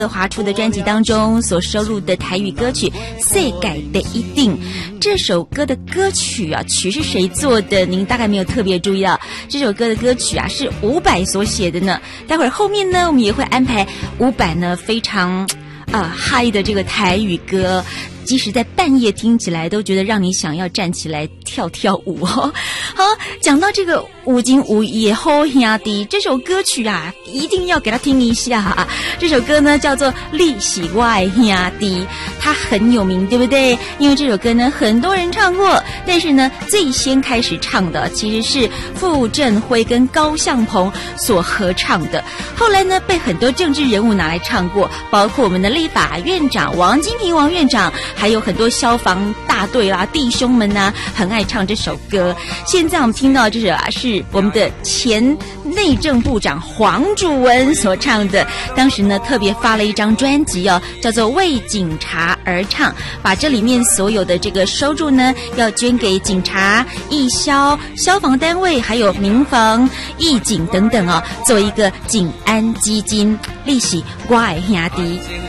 华出的专辑当中所收录的台语歌曲《世界的一定》，这首歌的歌曲啊，曲是谁做的？您大概没有特别注意到，这首歌的歌曲啊是伍佰所写的呢。待会儿后面呢，我们也会安排伍佰呢非常嗨的这个台语歌，即使在半夜听起来都觉得让你想要站起来跳跳舞哦。好，讲到这个有情有义的好兄弟这首歌曲啊，一定要给他听一下啊。这首歌呢叫做《你是我的兄弟》，它很有名，对不对？因为这首歌呢很多人唱过，但是呢最先开始唱的其实是傅振辉跟高向鹏所合唱的，后来呢被很多政治人物拿来唱过，包括我们的立法院长王金平王院长，还有很多消防大队啦弟兄们啊很爱唱这首歌。现在我们听到这首是我们的前内政部长黄祖文所唱的，当时呢特别发了一张专辑哦，叫做为警察而唱，把这里面所有的这个收入呢要捐给警察、义消、消防单位还有民防、义警等等哦，做一个警安基金。你是我的兄弟。